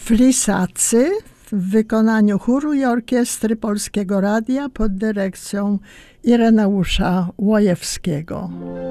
Flisacy w wykonaniu chóru i orkiestry Polskiego Radia pod dyrekcją Ireneusza Łojewskiego.